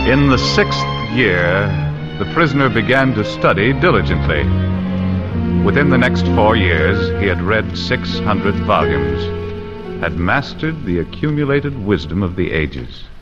In the 6th year, the prisoner began to study diligently. Within the next 4 years, he had read 600 volumes, had mastered the accumulated wisdom of the ages.